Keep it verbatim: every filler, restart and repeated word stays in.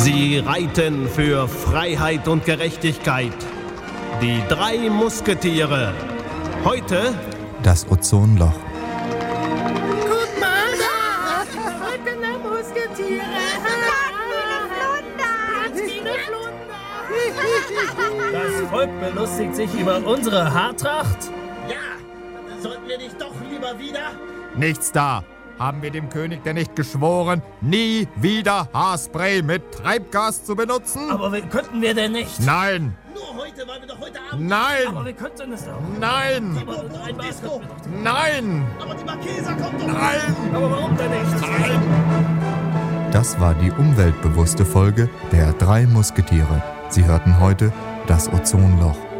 Sie reiten für Freiheit und Gerechtigkeit. Die drei Musketiere. Heute das Ozonloch. Guck mal! Ja. Ich bin der Musketiere! Das Volk belustigt sich über unsere Haartracht? Ja, sollten wir nicht doch lieber wieder? Nichts da. Haben wir dem König denn nicht geschworen, nie wieder Haarspray mit Treibgas zu benutzen? Aber wie könnten wir denn nicht? Nein! Nur heute, weil wir doch heute Abend... Nein! Aber wir könnten es doch. Nein! Aber ein Maß könnten wir doch. Nein! Aber die Marquesa kommt doch... Nein! Aber warum denn nicht? Nein! Das war die umweltbewusste Folge der drei Musketiere. Sie hörten heute das Ozonloch.